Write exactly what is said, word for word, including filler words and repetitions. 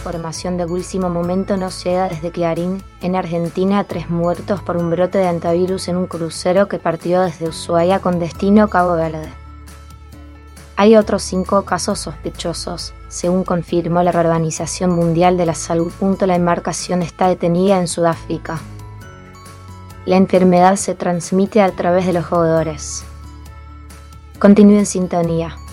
información de último momento nos llega desde Clarín. En Argentina, tres muertos por un brote de antivirus en un crucero que partió desde Ushuaia con destino Cabo Verde. Hay otros cinco casos sospechosos. Según confirmó la Organización Mundial de la Salud, la embarcación está detenida en Sudáfrica. La enfermedad se transmite a través de los roedores. Continúe en sintonía.